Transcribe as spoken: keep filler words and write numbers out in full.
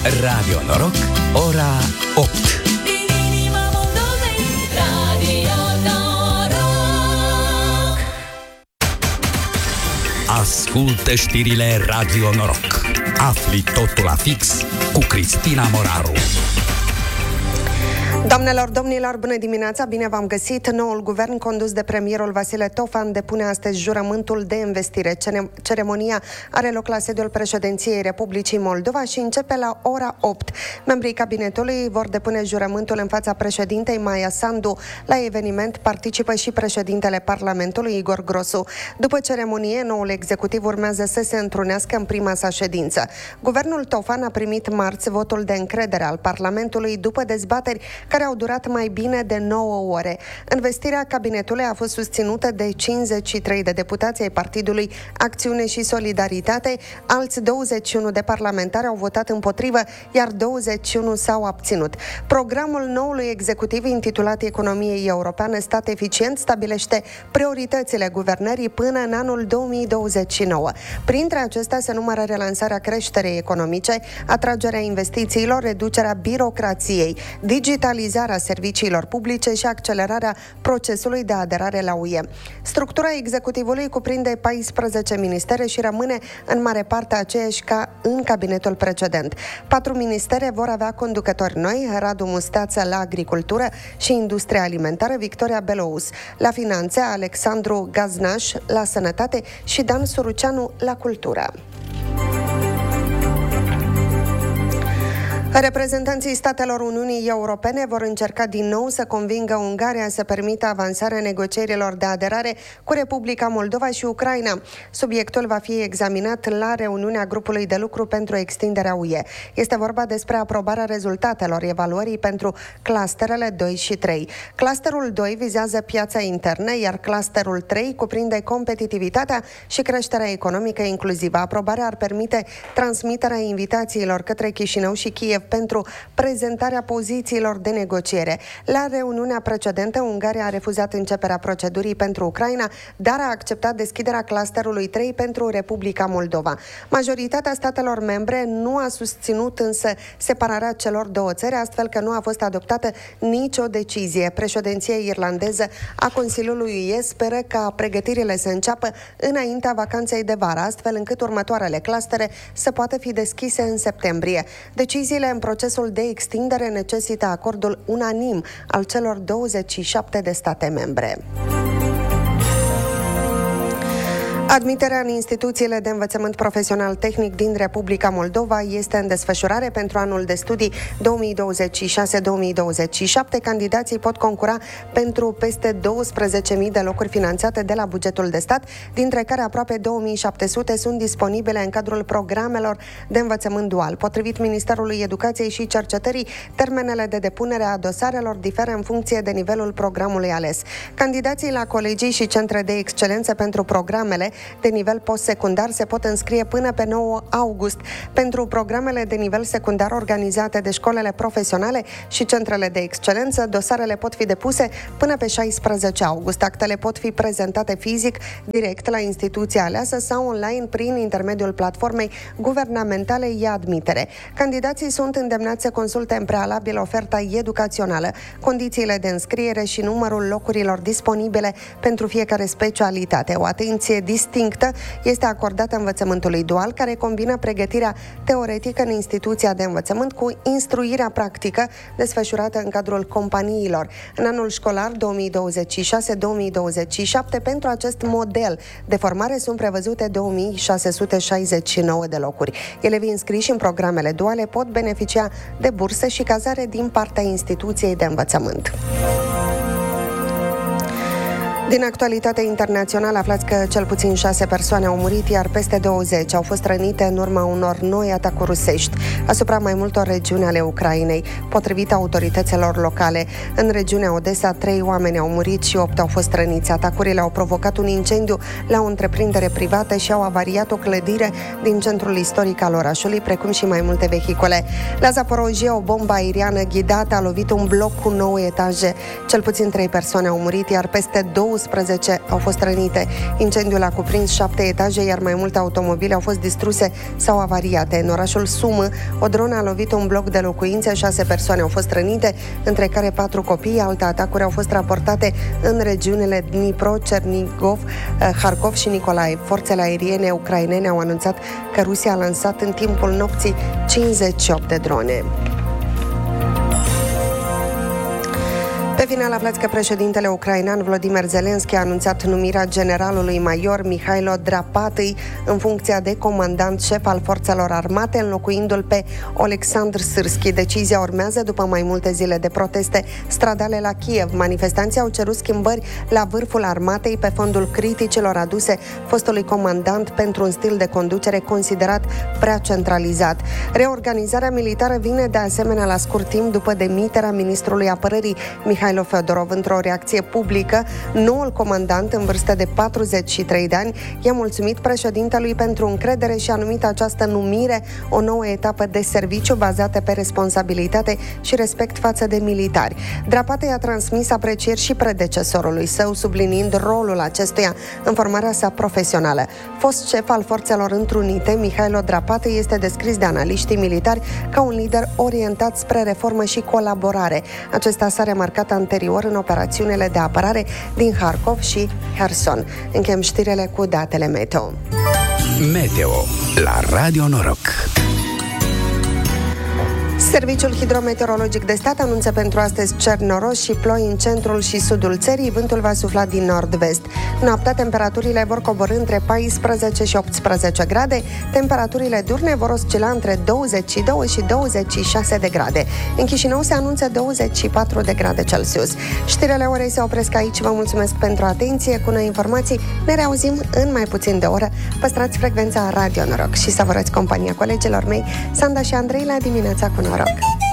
Radio Noroc, ora opt. Ascultă știrile Radio Noroc. Afli totul la fix cu Cristina Moraru. Doamnelor, domnilor, bună dimineața, bine v-am găsit. Noul guvern condus de premierul Vasile Tofan depune astăzi jurământul de investire. Ceremonia are loc la sediul președinției Republicii Moldova și începe la ora opt. Membrii cabinetului vor depune jurământul în fața președintei Maia Sandu. La eveniment participă și președintele Parlamentului Igor Grosu. După ceremonie, noul executiv urmează să se întrunească în prima sa ședință. Guvernul Tofan a primit marți votul de încredere al Parlamentului după dezbateri care au durat mai bine de nouă ore. Învestirea cabinetului a fost susținută de cincizeci și trei de deputați ai Partidului Acțiune și Solidaritate, alți douăzeci și unu de parlamentari au votat împotrivă, iar douăzeci și unu s-au abținut. Programul noului executiv, intitulat Economiei Europeană, stat eficient, stabilește prioritățile guvernării până în anul două mii douăzeci și nouă. Printre acestea se numără relansarea creșterii economice, atragerea investițiilor, reducerea birocrației, digitalizarea serviciilor publice și accelerarea procesului de aderare la U E. Structura executivului cuprinde paisprezece ministere și rămâne în mare parte aceeași ca în cabinetul precedent. Patru ministere vor avea conducători noi: Radu Musteață la agricultură și industria alimentară, Victoria Belous la finanțe, Alexandru Gaznaș la sănătate și Dan Suruceanu la cultură. Reprezentanții statelor Uniunii Europene vor încerca din nou să convingă Ungaria să permită avansarea negocierilor de aderare cu Republica Moldova și Ucraina. Subiectul va fi examinat la reuniunea grupului de lucru pentru extinderea U E. Este vorba despre aprobarea rezultatelor evaluării pentru clusterele doi și trei. Clusterul doi vizează piața internă, iar clusterul trei cuprinde competitivitatea și creșterea economică inclusivă. Aprobarea ar permite transmiterea invitațiilor către Chișinău și Kiev pentru prezentarea pozițiilor de negociere. La reuniunea precedentă, Ungaria a refuzat începerea procedurii pentru Ucraina, dar a acceptat deschiderea clusterului trei pentru Republica Moldova. Majoritatea statelor membre nu a susținut însă separarea celor două țări, astfel că nu a fost adoptată nicio decizie. Președinția irlandeză a Consiliului U E speră ca pregătirile să înceapă înaintea vacanței de vară, astfel încât următoarele clustere să poată fi deschise în septembrie. Deciziile în procesul de extindere necesită acordul unanim al celor douăzeci și șapte de state membre. Admiterea în instituțiile de învățământ profesional tehnic din Republica Moldova este în desfășurare pentru anul de studii două mii douăzeci și șase două mii douăzeci și șapte. Candidații pot concura pentru peste douăsprezece mii de locuri finanțate de la bugetul de stat, dintre care aproape două mii șapte sute sunt disponibile în cadrul programelor de învățământ dual. Potrivit Ministerului Educației și Cercetării, termenele de depunere a dosarelor diferă în funcție de nivelul programului ales. Candidații la colegii și centre de excelență pentru programele de nivel postsecundar se pot înscrie până pe nouă august. Pentru programele de nivel secundar organizate de școlile profesionale și centrele de excelență, dosarele pot fi depuse până pe șaisprezece august. Actele pot fi prezentate fizic, direct la instituția aleasă sau online prin intermediul platformei guvernamentale e-admitere. Candidații sunt îndemnați să consulte în prealabil oferta educațională, condițiile de înscriere și numărul locurilor disponibile pentru fiecare specialitate. O atenție distinctă este acordată învățământului dual, care combină pregătirea teoretică în instituția de învățământ cu instruirea practică desfășurată în cadrul companiilor. În anul școlar două mii douăzeci și șase două mii douăzeci și șapte, pentru acest model de formare sunt prevăzute două mii șase sute șaizeci și nouă de locuri. Elevii înscriși în programele duale pot beneficia de burse și cazare din partea instituției de învățământ. Din actualitatea internațională aflați că cel puțin șase persoane au murit, iar peste douăzeci au fost rănite în urma unor noi atacuri rusești asupra mai multor regiuni ale Ucrainei, potrivit autorităților locale. În regiunea Odessa, trei oameni au murit și opt au fost răniți. Atacurile au provocat un incendiu la o întreprindere privată și au avariat o clădire din centrul istoric al orașului, precum și mai multe vehicule. La Zaporojie, o bombă aeriană ghidată a lovit un bloc cu nouă etaje. Cel puțin trei persoane au murit, iar peste două douăsprezece au fost rănite. Incendiul a cuprins șapte etaje, iar mai multe automobile au fost distruse sau avariate. În orașul Sumă, o dronă a lovit un bloc de locuințe, șase persoane au fost rănite, între care patru copii. Alte atacuri au fost raportate în regiunile Dnipro, Cernigov, Harkov și Nicolaev. Forțele aeriene ucrainene au anunțat că Rusia a lansat în timpul nopții cincizeci și opt de drone. Pe final aflați că președintele ucrainean Volodymyr Zelensky a anunțat numirea generalului major Mihailo Drapatyi în funcția de comandant șef al forțelor armate, înlocuindu-l pe Oleksandr Syrski. Decizia urmează după mai multe zile de proteste stradale la Kiev. Manifestanții au cerut schimbări la vârful armatei pe fondul criticilor aduse fostului comandant pentru un stil de conducere considerat prea centralizat. Reorganizarea militară vine de asemenea la scurt timp după demiterea ministrului apărării Mihailo Fedorov. Într-o reacție publică, noul comandant, în vârstă de patruzeci și trei de ani, i-a mulțumit președintelui pentru încredere și a numit această numire o nouă etapă de serviciu bazată pe responsabilitate și respect față de militari. Drapatyi a transmis aprecieri și predecesorului său, subliniind rolul acestuia în formarea sa profesională. Fost șef al forțelor întrunite, Mihailo Drapatyi este descris de analiștii militari ca un lider orientat spre reformă și colaborare. Acesta s-a remarcat anterior în operațiunile de apărare din Harkov și Kherson. Încheiem știrile cu datele meteo. Meteo la Radio Noroc. Serviciul hidrometeorologic de stat anunță pentru astăzi cer noros și ploi în centrul și sudul țării. Vântul va sufla din nord-vest. Noaptea, temperaturile vor coborî între paisprezece și optsprezece grade. Temperaturile diurne vor oscila între douăzeci și doi și douăzeci și șase de grade. În Chișinău se anunță douăzeci și patru de grade Celsius. Știrile orei se opresc aici. Vă mulțumesc pentru atenție. Cu noi informații ne reauzim în mai puțin de o oră. Păstrați frecvența Radio Noroc și savurați compania colegilor mei, Sanda și Andrei, la Dimineața cu Noroc.